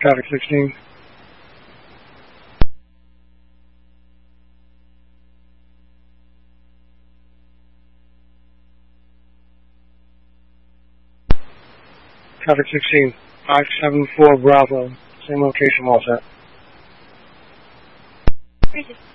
Traffic 16. Traffic 16. 574 Bravo. Same location, all set.